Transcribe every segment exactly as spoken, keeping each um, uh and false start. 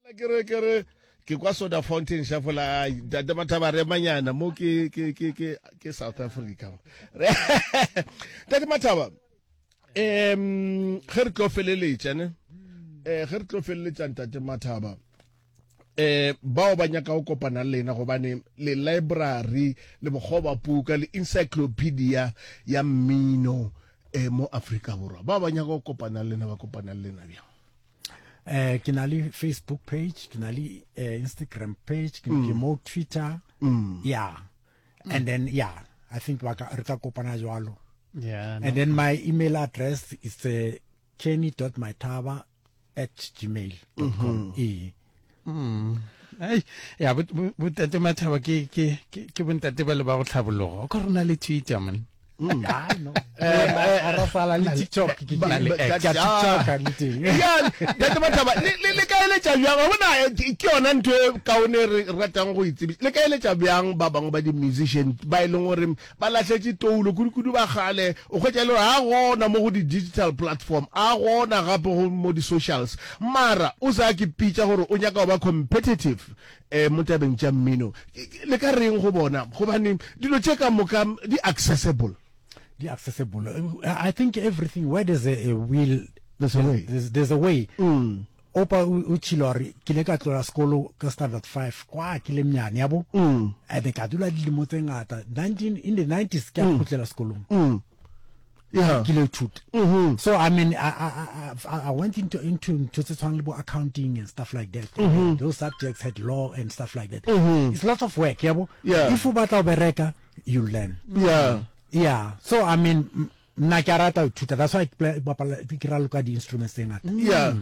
kere kere ke kwa Soda Fountain shafola Tate Mathaba re manyana mo ke ke ke ke ke South Africa. Tate Mathaba em ge tlo feleletsa ne eh ge tlo feleletsa Tate Mathaba eh bao ba nyaka go kopana le lena go bane le library le bogoba puka le encyclopedia ya mmino eh mo Africa borwa ba ba nyaka go kopana le lena ba kopana le lena bya eh ke na le Facebook page, ke na le uh, Instagram page, ke mm. mo Twitter mm. yeah mm. and then yeah I think ba ka re ka kopana jwalo yeah and no. then my email address is uh, kenny dot mathaba at gmail dot com. Mm-hmm. e Mm. Ay, yeah, but but Tate Mathaba ke ke ke bontate ba le ba go tlhabologa. Ka rena le Twitter man. Mm. I know. Eh, ara sala le TikTok ke ke le TikTok ka le teng. Ya, Tate Mathaba le le ka ile tsa bjang bona ke yona ntwe ka one re ratang go itse. Le ka ile tsa bjang ba bang ba di musician ba ile gore ba latlhetse toulo kudu ba gale o khotsa le ha gona mo go di digital platform a gona gape go mo di socials mara o sa ke pitcha gore o nyaka ba competitive eh motabeng tsa mmino le ka reng go bona go bane dilo tse ka moka di accessible. The accessible. I think everything where there's a, a will, there's a way. There's, there's a way. Mm. Opa uchilori kile ka tlola skolo ka standard five kwa kile mnyane yabo. Mm. I think adula dilemo tse ngata nineteen in the nineties ka khutlela skolong. Mm. Yeah. Kile tut. Mm-hmm. So I mean I I I, I went into into into the accounting and stuff like that. Mm-hmm. Those subjects had law and stuff like that. Mm-hmm. It's lots of work, yabo. Yeah. If you batla bereka, you learn. Yeah. Yeah, so I mean, na karata tuta. That's why I play bapala pikira luka di instruments thing. Yeah.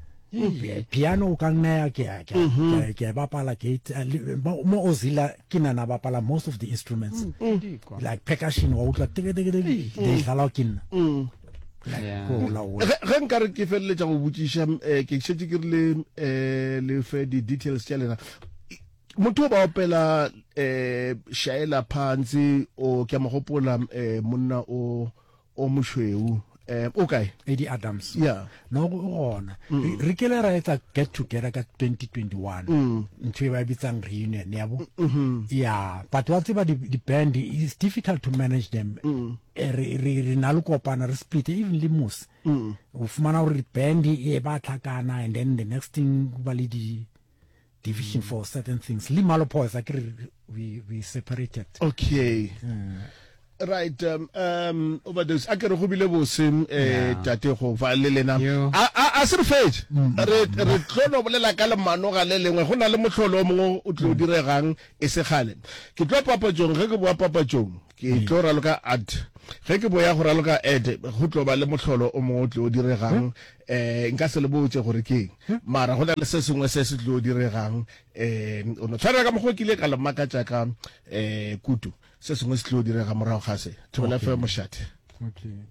Mm. Piano kangnaya kya kya kya bapala kit. Mo ozila kina na bapala most of the instruments Mm. like percussion or utla tege tege tege. They halakin. Mm. Yeah. Ge nkare ke felletsa go botsisha ke shetse ke le eh le fe di details tsa lena motho ba opela eh shaela phansi o ke magopola eh monna o o moshweu eh okay Eddie Adams. Yeah. No gona re kele ra etsa get together ka twenty twenty-one ntwe ba bitsang reunion yabo. Yeah, but what's about the, the band is difficult to manage them. re re na lokopana re split even limos o fumana re band e ba tlhakana and then the next thing ba le di division mm. for certain things. Limalo poise, like we we separated. Okay. Mm. Right. Um. Um. Overdose. I can go below bosim. Eh. Tate go valelena. A a a sir fetch. Re re tlono bolela ka le mano ga le lengwe go na le motlholo mo o tlo diregang e se gale. Ke tlo Papa Jong ge ke boa Papa Jong. Ke tlo raloka ad. Ge ke boya go raloka ed go tlo ba le motlholo o mo o tlo diregang eh nka se le botse gore ke mara go na le se sengwe se se tlo diregang eh o no tshwara ka mo go kile ka le makatsa ka eh kutu se sengwe se tlo direga morago ga se thola fe mo shate. Okay.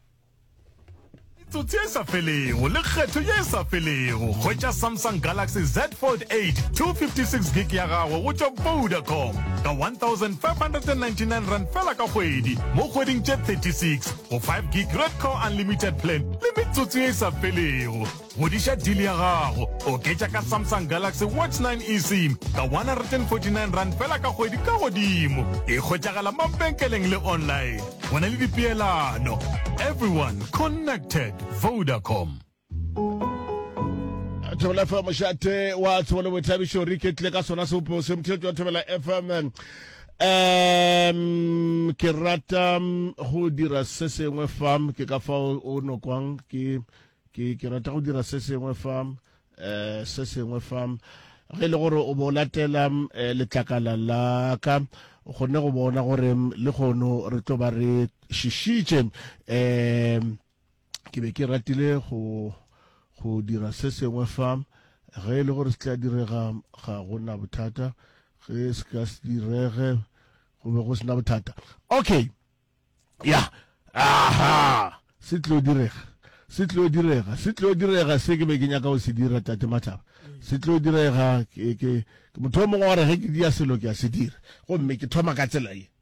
Tsotsi e sa felego le kgetho ye sa felego kgwetša Samsung Galaxy Z Fold eight two fifty-six gig ya gago go tšwa Vodacom ka one thousand five hundred ninety-nine rand fela ka kgwedi mo kgweding tše thirty-six go five gig red core unlimited plan le metsotso e sa felego godiša deal ya gago o ketša ka Samsung Galaxy Watch nine eSIM ka one hundred forty-nine rand fela ka kgwedi ka godimo e kgwetšagala mabenkeleng le online go na le dipeelano. Everyone connected. Vodacom. Thola fa mo shate wa tsole bo thabisho re ketle ka sona se po se mthelo thobela F M. Um ke rata go dira se sengwe fam ke ka fa o no kwang ke ke ke rata go dira se sengwe fam eh se sengwe fam ge le gore o bolatela le tlakala la ka go ne go bona gore le gono re tlo ba re shishitse em ke be ke ratile go go dira se sengwe fam ge le gore se tla direga ga gona bothata ge se ka se direge go be go sena bothata. Okay. Yeah. Aha. Se tlo direga se tlo direga se tlo direga se ke be ke nyaka go se dira Tate Mathaba se tlo direga ke ke motho mo ngwana ge ke dia selo ke a se dira go mme ke thoma ka tsela e